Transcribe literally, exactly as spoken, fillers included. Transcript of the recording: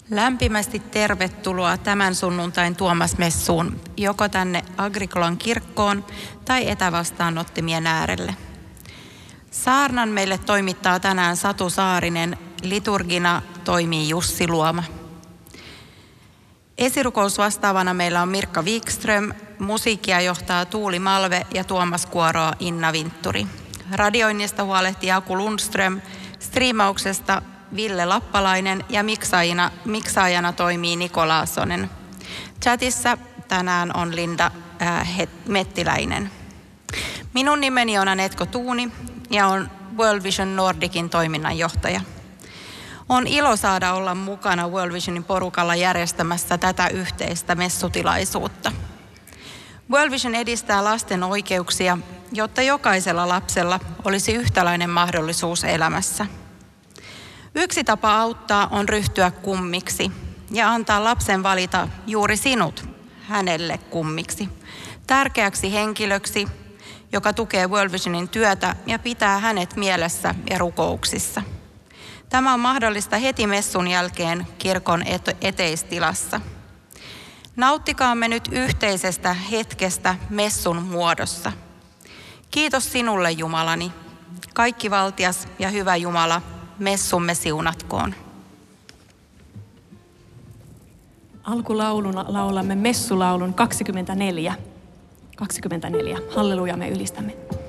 Lämpimästi tervetuloa tämän sunnuntain Tuomas-messuun, joko tänne Agrikolan kirkkoon tai etävastaanottimien äärelle. Saarnan meille toimittaa tänään Satu Saarinen, liturgina toimii Jussi Luoma. Esirukousvastaavana meillä on Mirkka Wikström, musiikkia johtaa Tuuli Malve ja Tuomas kuoroa Inna Vintturi. Radioinnista huolehtii Aku Lundström, striimauksesta Ville Lappalainen ja miksaajana, miksaajana toimii Niko Laasonen. Chatissa tänään on Linda äh, Mettiläinen. Minun nimeni on Anetko Tuuni ja on World Vision Nordicin toiminnanjohtaja. On ilo saada olla mukana World Visionin porukalla järjestämässä tätä yhteistä messutilaisuutta. World Vision edistää lasten oikeuksia, jotta jokaisella lapsella olisi yhtäläinen mahdollisuus elämässä. Yksi tapa auttaa on ryhtyä kummiksi ja antaa lapsen valita juuri sinut hänelle kummiksi, tärkeäksi henkilöksi, joka tukee World Visionin työtä ja pitää hänet mielessä ja rukouksissa. Tämä on mahdollista heti messun jälkeen kirkon eteistilassa. Nauttikaamme nyt yhteisestä hetkestä messun muodossa. Kiitos sinulle, Jumalani, kaikkivaltias ja hyvä Jumala, messumme siunatkoon. Alkulauluna laulamme messulaulun kaksikymmentäneljä. kaksikymmentäneljä. Halleluja, me ylistämme.